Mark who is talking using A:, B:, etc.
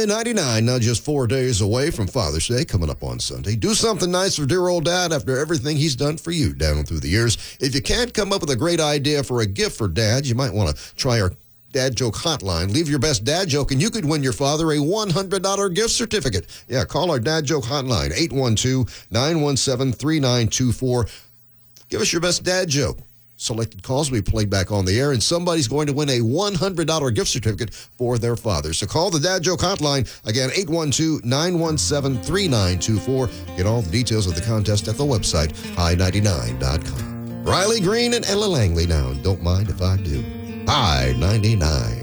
A: I-99, now just 4 days away from Father's Day, coming up on Sunday. Do something nice for dear old Dad after everything he's done for you down through the years. If you can't come up with a great idea for a gift for Dad, you might want to try our Dad Joke Hotline. Leave your best dad joke, and you could win your father a $100 gift certificate. Yeah, call our Dad Joke Hotline, 812-917-3924. Give us your best dad joke. Selected calls will be played back on the air, and somebody's going to win a $100 gift certificate for their father. So call the Dad Joke Hotline, again, 812-917-3924. Get all the details of the contest at the website, i99.com. Riley Green and Ella Langley now, and don't mind if I do. I-99.